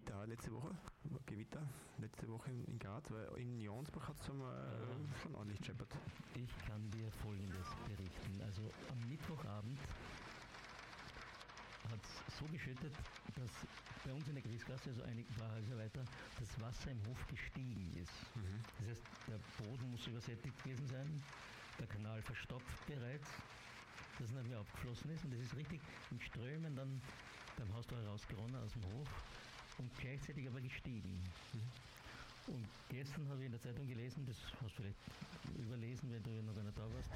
Gewitter letzte Woche. Gewitter letzte Woche in Graz, weil in Jonsbach hat es schon ordentlich gescheppert. Ich kann dir Folgendes berichten. Also am Mittwochabend hat es so geschüttet, dass bei uns in der Griesgasse, also einige paar Häuser weiter, das Wasser im Hof gestiegen ist. Das heißt, der Boden muss übersättigt gewesen sein, der Kanal verstopft bereits, das nicht mehr abgeflossen ist und das ist richtig in Strömen dann beim Haustor herausgeronnen aus dem Hof und gleichzeitig aber gestiegen. Und gestern habe ich in der Zeitung gelesen, das hast du vielleicht überlesen, wenn du noch gar nicht da warst,